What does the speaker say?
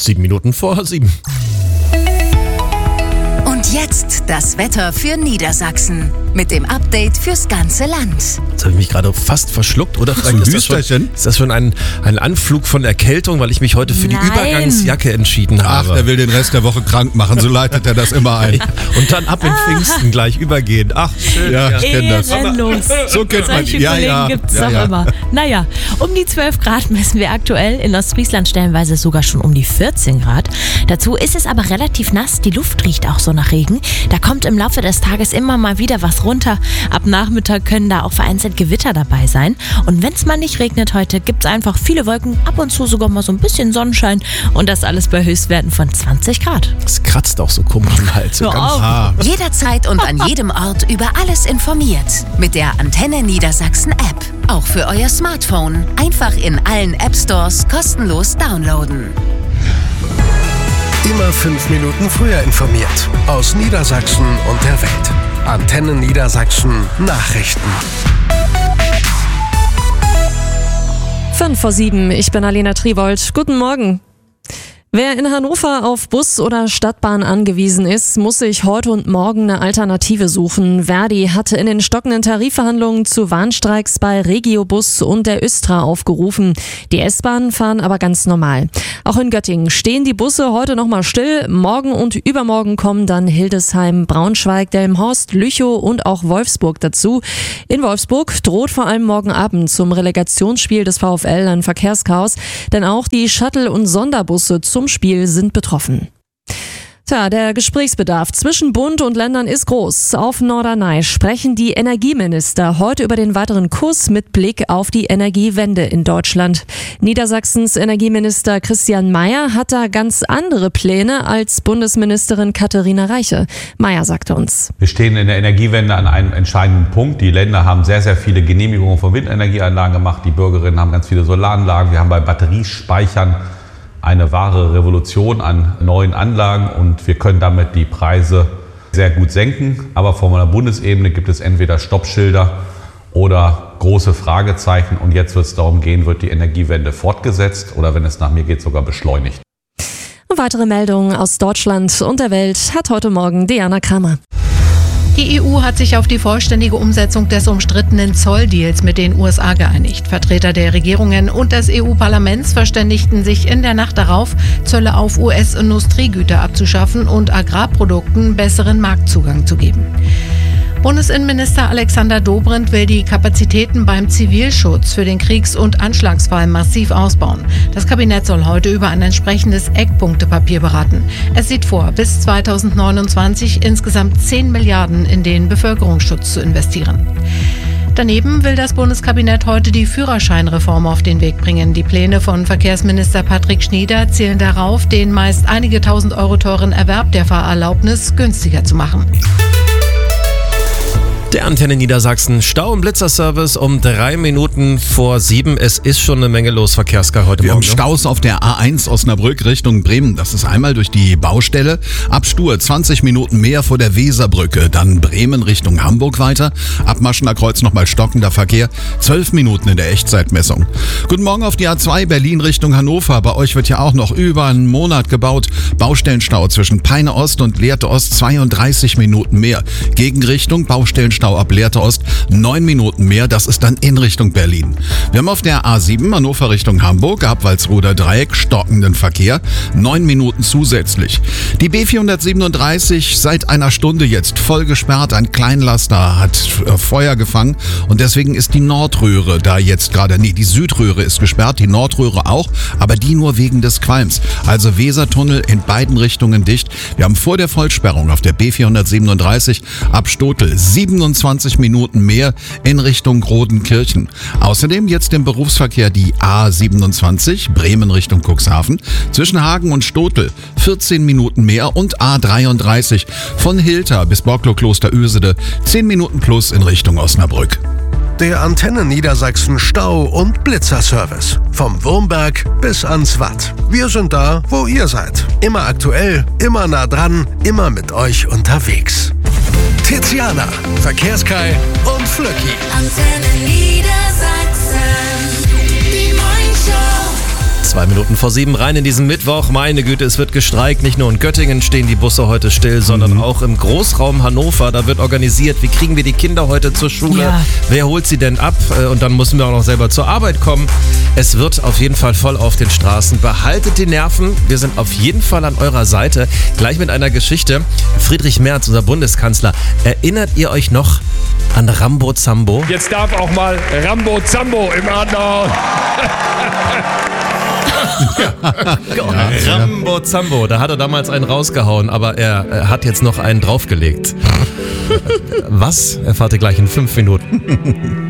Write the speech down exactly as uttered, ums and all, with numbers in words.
Sieben Minuten vor sieben. Und jetzt das Wetter für Niedersachsen mit dem Update fürs ganze Land. Jetzt habe ich mich gerade fast verschluckt, oder? Vielleicht ist das schon, ist das schon ein, ein Anflug von Erkältung, weil ich mich heute für Nein. die Übergangsjacke entschieden habe. Ach, der will den Rest der Woche krank machen, so leitet er das immer ein. Und dann ab in Pfingsten gleich übergehen. Ach, schön. Ja, ich kenne das. Ehrenlos. So kennt man Solche ja, Kollegen ja. gibt es ja, doch ja. immer. Naja, um die zwölf Grad messen wir aktuell. In Ostfriesland stellenweise sogar schon um die vierzehn Grad. Dazu ist es aber relativ nass. Die Luft riecht auch so nach Regen. Da kommt im Laufe des Tages immer mal wieder was runter. Ab Nachmittag können da auch vereinzelt Gewitter dabei sein. Und wenn es mal nicht regnet heute, gibt es einfach viele Wolken, ab und zu sogar mal so ein bisschen Sonnenschein. Und das alles bei Höchstwerten von zwanzig Grad. Es kratzt auch so komisch im Hals. So Hör ganz auf. Ah, Jederzeit und an jedem Ort über alles informiert. Mit der Antenne Niedersachsen App. Auch für euer Smartphone. Einfach in allen App Stores kostenlos downloaden. Immer fünf Minuten früher informiert. Aus Niedersachsen und der Welt. Antenne Niedersachsen Nachrichten. Fünf vor sieben, ich bin Alena Triwold. Guten Morgen. Wer in Hannover auf Bus oder Stadtbahn angewiesen ist, muss sich heute und morgen eine Alternative suchen. Verdi hatte in den stockenden Tarifverhandlungen zu Warnstreiks bei Regiobus und der Östra aufgerufen. Die S-Bahnen fahren aber ganz normal. Auch in Göttingen stehen die Busse heute nochmal still. Morgen und übermorgen kommen dann Hildesheim, Braunschweig, Delmenhorst, Lüchow und auch Wolfsburg dazu. In Wolfsburg droht vor allem morgen Abend zum Relegationsspiel des VfL ein Verkehrschaos, denn auch die Shuttle- und Sonderbusse zum Spiel sind betroffen. Tja, der Gesprächsbedarf zwischen Bund und Ländern ist groß. Auf Norderney sprechen die Energieminister heute über den weiteren Kurs mit Blick auf die Energiewende in Deutschland. Niedersachsens Energieminister Christian Mayer hat da ganz andere Pläne als Bundesministerin Katharina Reiche. Mayer sagte uns: Wir stehen in der Energiewende an einem entscheidenden Punkt. Die Länder haben sehr, sehr viele Genehmigungen von Windenergieanlagen gemacht. Die Bürgerinnen haben ganz viele Solaranlagen. Wir haben bei Batteriespeichern eine wahre Revolution an neuen Anlagen und wir können damit die Preise sehr gut senken. Aber von der Bundesebene gibt es entweder Stoppschilder oder große Fragezeichen. Und jetzt wird es darum gehen, wird die Energiewende fortgesetzt oder wenn es nach mir geht, sogar beschleunigt. Und weitere Meldungen aus Deutschland und der Welt hat heute Morgen Diana Kramer. Die E U hat sich auf die vollständige Umsetzung des umstrittenen Zolldeals mit den U S A geeinigt. Vertreter der Regierungen und des E U-Parlaments verständigten sich in der Nacht darauf, Zölle auf U S-Industriegüter abzuschaffen und Agrarprodukten besseren Marktzugang zu geben. Bundesinnenminister Alexander Dobrindt will die Kapazitäten beim Zivilschutz für den Kriegs- und Anschlagsfall massiv ausbauen. Das Kabinett soll heute über ein entsprechendes Eckpunktepapier beraten. Es sieht vor, bis zweitausendneunundzwanzig insgesamt zehn Milliarden in den Bevölkerungsschutz zu investieren. Daneben will das Bundeskabinett heute die Führerscheinreform auf den Weg bringen. Die Pläne von Verkehrsminister Patrick Schnieder zielen darauf, den meist einige tausend Euro teuren Erwerb der Fahrerlaubnis günstiger zu machen. Der Antenne Niedersachsen Stau- und Blitzerservice um drei Minuten vor sieben. Es ist schon eine Menge los, Verkehrsgar heute Wir Morgen. haben Staus auf der A eins Osnabrück Richtung Bremen. Das ist einmal durch die Baustelle. Ab Stur zwanzig Minuten mehr vor der Weserbrücke. Dann Bremen Richtung Hamburg weiter. Ab Maschener Kreuz nochmal stockender Verkehr. zwölf Minuten in der Echtzeitmessung. Guten Morgen auf die A zwei Berlin Richtung Hannover. Bei euch wird ja auch noch über einen Monat gebaut. Baustellenstau zwischen Peine Ost und Lehrte Ost zweiunddreißig Minuten mehr. Gegenrichtung Baustellenstau ab Lehrte Ost neun Minuten mehr, das ist dann in Richtung Berlin. Wir haben auf der A sieben Hannover Richtung Hamburg, ab Walsroder Dreieck, stockenden Verkehr, neun Minuten zusätzlich. Die B vierhundertsiebenunddreißig seit einer Stunde jetzt voll gesperrt, ein Kleinlaster hat Feuer gefangen und deswegen ist die Nordröhre da jetzt gerade, nee, die Südröhre ist gesperrt, die Nordröhre auch, aber die nur wegen des Qualms. Also Wesertunnel in beiden Richtungen dicht. Wir haben vor der Vollsperrung auf der B vierhundertsiebenunddreißig ab Stotel siebenundzwanzig Minuten mehr in Richtung Rodenkirchen. Außerdem jetzt im Berufsverkehr die A siebenundzwanzig Bremen Richtung Cuxhaven zwischen Hagen und Stotel vierzehn Minuten mehr und A dreiunddreißig von Hilter bis Borklo-Kloster Ösede zehn Minuten plus in Richtung Osnabrück. Der Antenne Niedersachsen Stau- und Blitzerservice. Vom Wurmberg bis ans Watt. Wir sind da, wo ihr seid. Immer aktuell, immer nah dran, immer mit euch unterwegs. Tiziana, Verkehrskai und Flöcki. Antenne Niedersachsen, die Morningshow. Zwei Minuten vor sieben rein in diesen Mittwoch. Meine Güte, es wird gestreikt. Nicht nur in Göttingen stehen die Busse heute still, sondern Mhm. auch im Großraum Hannover. Da wird organisiert, wie kriegen wir die Kinder heute zur Schule? Ja. Wer holt sie denn ab? Und dann müssen wir auch noch selber zur Arbeit kommen. Es wird auf jeden Fall voll auf den Straßen. Behaltet die Nerven. Wir sind auf jeden Fall an eurer Seite. Gleich mit einer Geschichte. Friedrich Merz, unser Bundeskanzler. Erinnert ihr euch noch an Rambo Zambo? Jetzt darf auch mal Rambo Zambo im Adenauer. Rambo Zambo, da hat er damals einen rausgehauen, aber er, er hat jetzt noch einen draufgelegt. Was? Erfahrt ihr gleich in fünf Minuten.